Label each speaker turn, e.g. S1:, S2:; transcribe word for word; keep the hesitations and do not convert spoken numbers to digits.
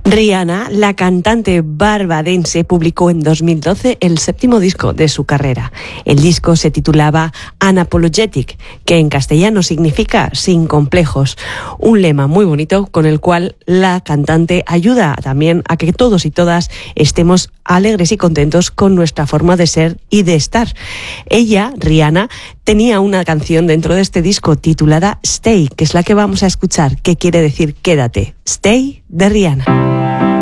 S1: Rihanna, la cantante barbadense, publicó en dos mil doce el séptimo disco de su carrera. El disco se titulaba Unapologetic, que en castellano significa sin complejos. Un lema muy bonito con el cual la cantante ayuda también a que todos y todas estemos alegres y contentos con nuestra forma de ser y de estar. Ella, Rihanna, tenía una canción dentro de este disco titulada Stay, que es la que vamos a escuchar, que quiere decir quédate. Stay, de Rihanna.